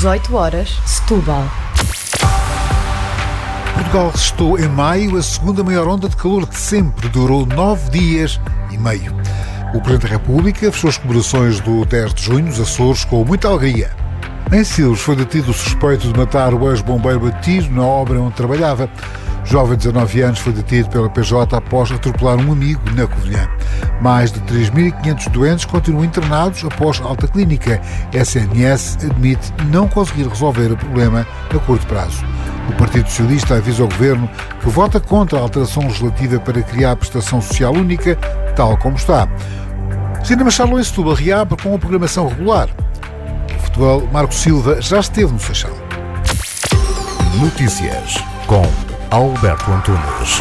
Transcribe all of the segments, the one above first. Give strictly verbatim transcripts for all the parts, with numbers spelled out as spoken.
dezoito horas, Setúbal. Portugal registrou em maio a segunda maior onda de calor de sempre. Durou nove dias e meio. O Presidente da República fechou as comemorações do dez de junho nos Açores com muita alegria. Em Silves foi detido o suspeito de matar o ex-bombeiro a tiro na obra onde trabalhava. O jovem de dezanove anos foi detido pela P J após atropelar um amigo na Covilhã. Mais de três mil e quinhentos doentes continuam internados após alta clínica. A S N S admite não conseguir resolver o problema a curto prazo. O Partido Socialista avisa ao Governo que vota contra a alteração legislativa para criar a prestação social única, tal como está. O Cinema Charlot em Setúbal reabre com a programação regular. O futebol, Marco Silva já esteve no Seixal. Notícias com Alberto Antunes.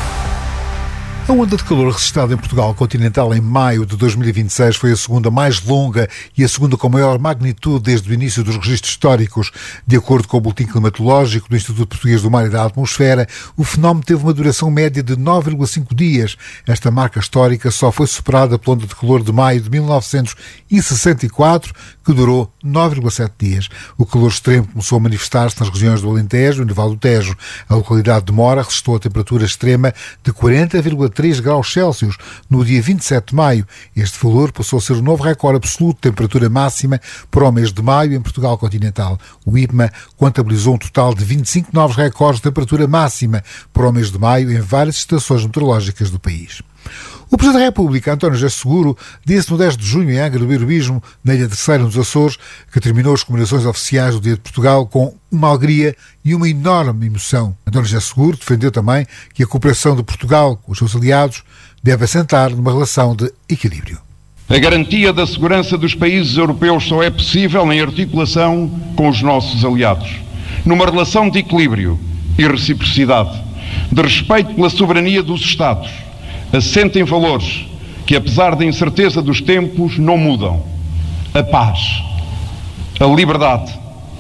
A onda de calor registrada em Portugal continental em maio de dois mil e vinte e seis foi a segunda mais longa e a segunda com maior magnitude desde o início dos registros históricos. De acordo com o Boletim Climatológico do Instituto Português do Mar e da Atmosfera, o fenómeno teve uma duração média de nove vírgula cinco dias. Esta marca histórica só foi superada pela onda de calor de maio de mil novecentos e sessenta e quatro, que durou nove vírgula sete dias. O calor extremo começou a manifestar-se nas regiões do Alentejo e do Vale do Tejo. A localidade de Mora registrou a temperatura extrema de quarenta vírgula três graus Celsius no dia vinte e sete de maio. Este valor passou a ser o novo recorde absoluto de temperatura máxima para o mês de maio em Portugal continental. O I P M A contabilizou um total de vinte e cinco novos recordes de temperatura máxima para o mês de maio em várias estações meteorológicas do país. O Presidente da República, António José Seguro, disse no dez de junho em Angra do Heroísmo, na Ilha Terceira, nos Açores, que terminou as comemorações oficiais do Dia de Portugal com uma alegria e uma enorme emoção. António José Seguro defendeu também que a cooperação de Portugal com os seus aliados deve assentar numa relação de equilíbrio. A garantia da segurança dos países europeus só é possível em articulação com os nossos aliados, numa relação de equilíbrio e reciprocidade, de respeito pela soberania dos Estados, assenta em valores que, apesar da incerteza dos tempos, não mudam: a paz, a liberdade,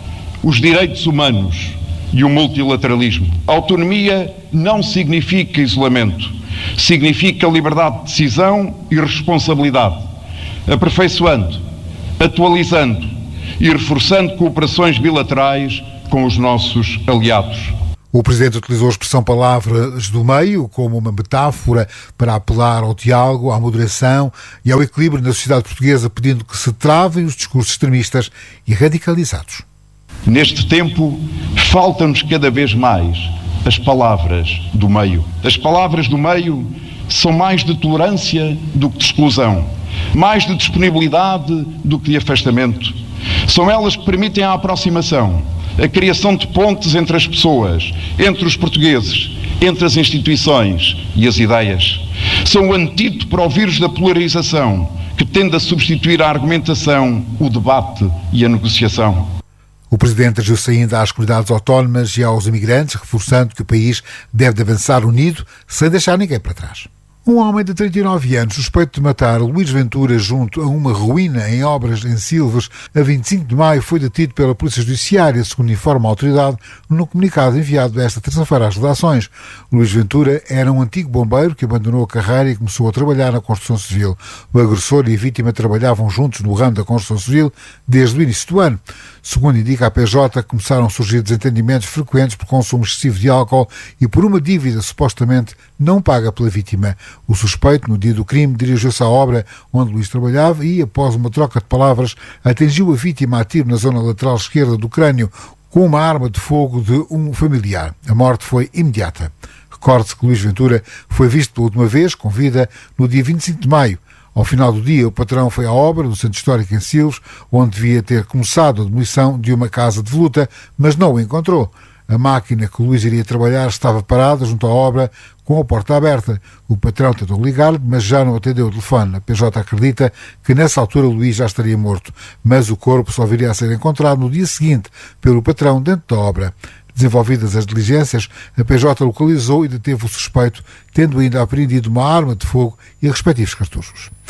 os direitos humanos e o multilateralismo. A autonomia não significa isolamento, significa liberdade de decisão e responsabilidade, aperfeiçoando, atualizando e reforçando cooperações bilaterais com os nossos aliados. O Presidente utilizou a expressão palavras do meio como uma metáfora para apelar ao diálogo, à moderação e ao equilíbrio na sociedade portuguesa, pedindo que se travem os discursos extremistas e radicalizados. Neste tempo, faltam-nos cada vez mais as palavras do meio. As palavras do meio são mais de tolerância do que de exclusão, mais de disponibilidade do que de afastamento. São elas que permitem a aproximação, a criação de pontes entre as pessoas, entre os portugueses, entre as instituições e as ideias. São o antídoto para o vírus da polarização, que tende a substituir a argumentação, o debate e a negociação. O Presidente dirigiu-se ainda às comunidades autónomas e aos imigrantes, reforçando que o país deve avançar unido, sem deixar ninguém para trás. Um homem de trinta e nove anos, suspeito de matar Luís Ventura junto a uma ruína em obras em Silves, a vinte e cinco de maio, foi detido pela Polícia Judiciária, segundo informa a autoridade, no comunicado enviado esta terça-feira às redações. Luís Ventura era um antigo bombeiro que abandonou a carreira e começou a trabalhar na construção civil. O agressor e a vítima trabalhavam juntos no ramo da construção civil desde o início do ano. Segundo indica a P J, começaram a surgir desentendimentos frequentes por consumo excessivo de álcool e por uma dívida supostamente não paga pela vítima. O suspeito, no dia do crime, dirigiu-se à obra onde Luís trabalhava e, após uma troca de palavras, atingiu a vítima a tiro na zona lateral esquerda do crânio com uma arma de fogo de um familiar. A morte foi imediata. Recorde-se que Luís Ventura foi visto pela última vez, com vida, no dia vinte e cinco de maio. Ao final do dia, o patrão foi à obra, no Centro Histórico em Silves, onde devia ter começado a demolição de uma casa de voluta, mas não o encontrou. A máquina que o Luís iria trabalhar estava parada junto à obra, com a porta aberta. O patrão tentou ligar-lhe, mas já não atendeu o telefone. A P J acredita que nessa altura o Luís já estaria morto, mas o corpo só viria a ser encontrado no dia seguinte pelo patrão dentro da obra. Desenvolvidas as diligências, a P J localizou e deteve o suspeito, tendo ainda apreendido uma arma de fogo e respectivos cartuchos.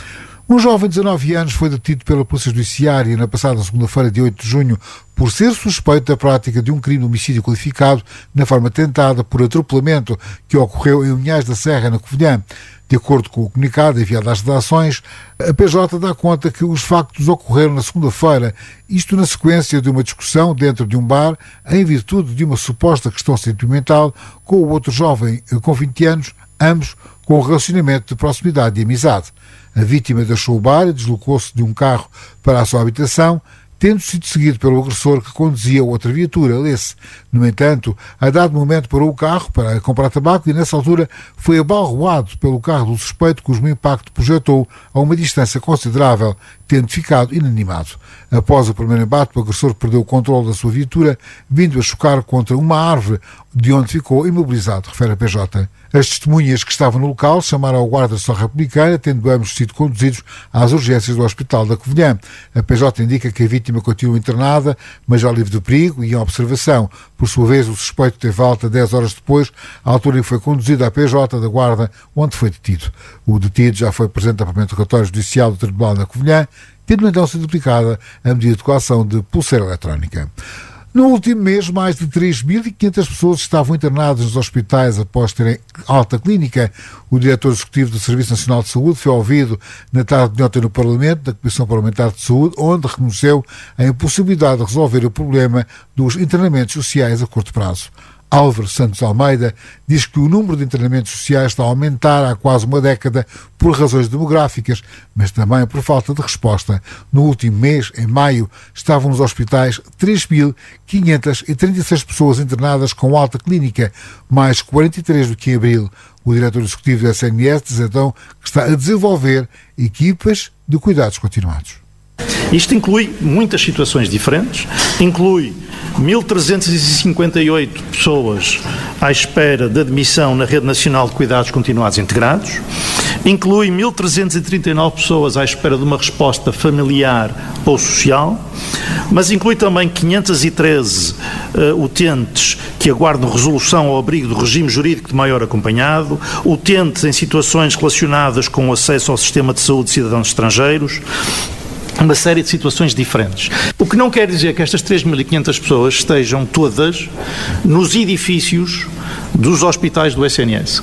Um jovem de dezanove anos foi detido pela Polícia Judiciária na passada segunda-feira, dia oito de junho, por ser suspeito da prática de um crime de homicídio qualificado na forma tentada por atropelamento que ocorreu em Unhais da Serra, na Covilhã. De acordo com o comunicado enviado às redações, a P J dá conta que os factos ocorreram na segunda-feira, isto na sequência de uma discussão dentro de um bar, em virtude de uma suposta questão sentimental com o outro jovem com vinte anos, ambos com um relacionamento de proximidade e amizade. A vítima deixou o bar e deslocou-se de um carro para a sua habitação, tendo sido seguido pelo agressor que conduzia outra viatura, lê-se. No entanto, a dado momento parou o carro para comprar tabaco e, nessa altura, foi abalroado pelo carro do suspeito, cujo impacto projetou a uma distância considerável, tendo ficado inanimado. Após o primeiro embate, o agressor perdeu o controle da sua viatura, vindo a chocar contra uma árvore, de onde ficou imobilizado, refere a P J. As testemunhas que estavam no local chamaram ao guarda da Ação Republicana, tendo ambos sido conduzidos às urgências do Hospital da Covilhã. A P J indica que a vítima continua internada, mas já livre de perigo e em observação. Por sua vez, o suspeito teve alta dez horas depois, à altura em que foi conduzido à P J da Guarda, onde foi detido. O detido já foi presente ao interrogatório judicial do Tribunal da Covilhã, tendo então sido aplicada a medida de coação de pulseira eletrónica. No último mês, mais de três mil e quinhentas pessoas estavam internadas nos hospitais após terem alta clínica. O diretor executivo do Serviço Nacional de Saúde foi ouvido na tarde de ontem no Parlamento da Comissão Parlamentar de Saúde, onde reconheceu a impossibilidade de resolver o problema dos internamentos sociais a curto prazo. Álvaro Santos Almeida diz que o número de internamentos sociais está a aumentar há quase uma década por razões demográficas, mas também por falta de resposta. No último mês, em maio, estavam nos hospitais três mil quinhentas e trinta e seis pessoas internadas com alta clínica, mais quarenta e três do que em abril. O diretor executivo do S N S diz então que está a desenvolver equipas de cuidados continuados. Isto inclui muitas situações diferentes, inclui mil trezentas e cinquenta e oito pessoas à espera de admissão na Rede Nacional de Cuidados Continuados Integrados, inclui mil trezentas e trinta e nove pessoas à espera de uma resposta familiar ou social, mas inclui também quinhentos e treze uh, utentes que aguardam resolução ao abrigo do regime jurídico de maior acompanhado, utentes em situações relacionadas com o acesso ao sistema de saúde de cidadãos estrangeiros, uma série de situações diferentes. O que não quer dizer que estas três mil e quinhentas pessoas estejam todas nos edifícios dos hospitais do S N S.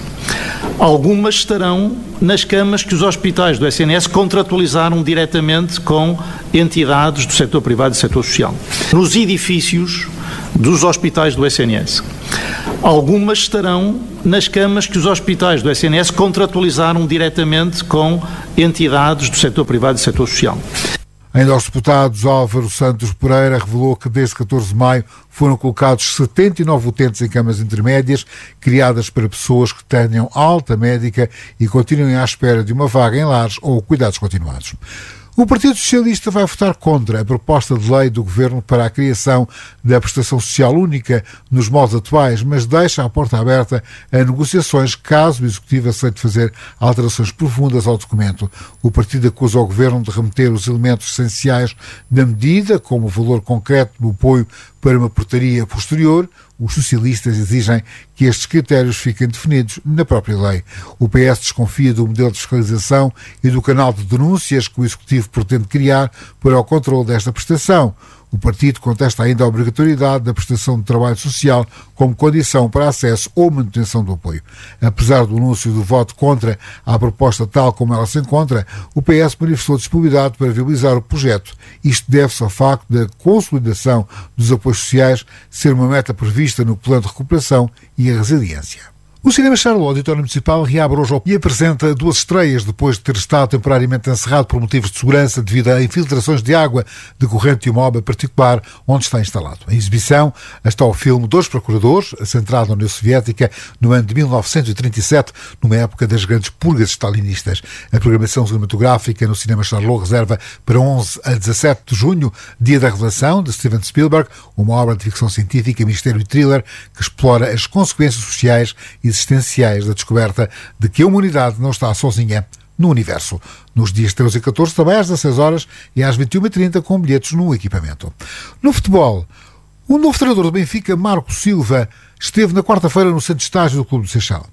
Algumas estarão nas camas que os hospitais do S N S contratualizaram diretamente com entidades do setor privado e do setor social. Nos edifícios dos hospitais do S N S. Algumas estarão nas camas que os hospitais do S N S contratualizaram diretamente com entidades do setor privado e do setor social. Ainda aos deputados, Álvaro Santos Pereira revelou que desde catorze de maio foram colocados setenta e nove utentes em camas intermédias, criadas para pessoas que tenham alta médica e continuem à espera de uma vaga em lares ou cuidados continuados. O Partido Socialista vai votar contra a proposta de lei do Governo para a criação da prestação social única nos moldes atuais, mas deixa a porta aberta a negociações caso o Executivo aceite fazer alterações profundas ao documento. O partido acusa o Governo de remeter os elementos essenciais da medida, como o valor concreto do apoio, para uma portaria posterior. Os socialistas exigem que estes critérios fiquem definidos na própria lei. O P S desconfia do modelo de fiscalização e do canal de denúncias que o Executivo pretende criar para o controle desta prestação. O partido contesta ainda a obrigatoriedade da prestação de trabalho social como condição para acesso ou manutenção do apoio. Apesar do anúncio do voto contra a proposta tal como ela se encontra, o P S manifestou disponibilidade para viabilizar o projeto. Isto deve-se ao facto da consolidação dos apoios sociais ser uma meta prevista no Plano de Recuperação e a Resiliência. O Cinema Charlot, Auditório Municipal, reabre hoje e apresenta duas estreias depois de ter estado temporariamente encerrado por motivos de segurança devido a infiltrações de água decorrente de uma obra particular onde está instalado. Em exibição está o filme Dois Procuradores, centrado na União Soviética no ano de mil novecentos e trinta e sete, numa época das grandes purgas stalinistas. A programação cinematográfica no Cinema Charlot reserva para onze a dezassete de junho, Dia da Revelação, de Steven Spielberg, uma obra de ficção científica, mistério e thriller que explora as consequências sociais e existenciais da descoberta de que a humanidade não está sozinha no universo. Nos dias treze e catorze, também às dezasseis horas e às vinte e uma e trinta, com bilhetes no equipamento. No futebol, o novo treinador do Benfica, Marco Silva, esteve na quarta-feira no centro de estágio do Clube do Seixal.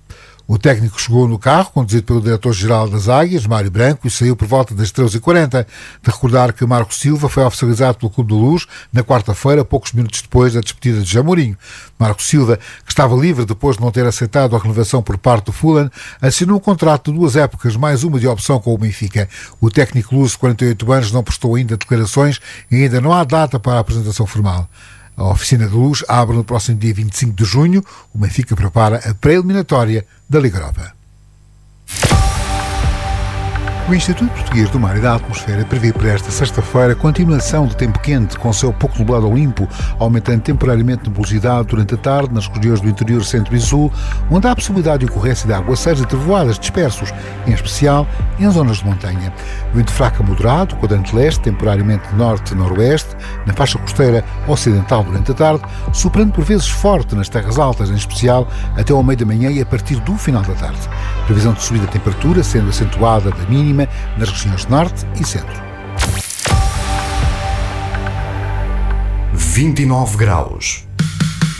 O técnico chegou no carro, conduzido pelo diretor-geral das Águias, Mário Branco, e saiu por volta das treze e quarenta. De recordar que Marco Silva foi oficializado pelo Clube da Luz na quarta-feira, poucos minutos depois da despedida de José Mourinho. Marco Silva, que estava livre depois de não ter aceitado a renovação por parte do Fulham, assinou um contrato de duas épocas, mais uma de opção com o Benfica. O técnico luso de quarenta e oito anos não prestou ainda declarações e ainda não há data para a apresentação formal. A oficina de Luz abre no próximo dia vinte e cinco de junho. O Benfica prepara a pré-eliminatória da Liga Europa. O Instituto Português do Mar e da Atmosfera prevê para esta sexta-feira continuação de tempo quente, com céu pouco nublado ou limpo, aumentando temporariamente a nebulosidade durante a tarde nas regiões do interior, centro e sul, onde há a possibilidade de ocorrência de aguaceiros e trevoadas dispersos, em especial em zonas de montanha. Vento fraco a moderado, quadrante leste, temporariamente norte-noroeste, na faixa costeira ocidental durante a tarde, soprando por vezes forte nas terras altas, em especial até ao meio da manhã e a partir do final da tarde. Previsão de subida de temperatura, sendo acentuada da mínima nas regiões norte e centro. vinte e nove graus.